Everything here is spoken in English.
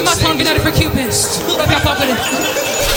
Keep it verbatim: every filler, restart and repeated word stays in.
my tongue, get ready for Cupid. Love y'all, fuck with it.